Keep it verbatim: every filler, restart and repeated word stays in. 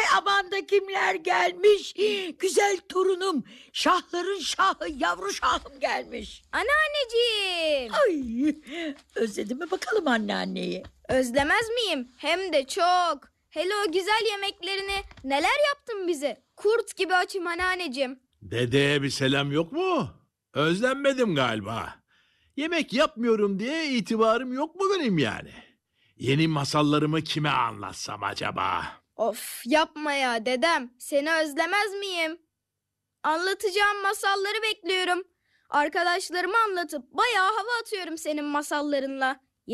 aman da kimler gelmiş? Güzel torunum, şahların şahı, yavru şahım gelmiş. Anneanneciğim. Ay, özledin mi bakalım anneanneyi? Özlemez miyim? Hem de çok. Hele o güzel yemeklerini neler yaptın bize? Kurt gibi açım anneanneciğim. Dedeye bir selam yok mu? Özlenmedim galiba. Yemek yapmıyorum diye itibarım yok mu benim yani? Yeni masallarımı kime anlatsam acaba? Of yapma ya dedem. Seni özlemez miyim? Anlatacağım masalları bekliyorum. Arkadaşlarıma anlatıp bayağı hava atıyorum senin masallarınla.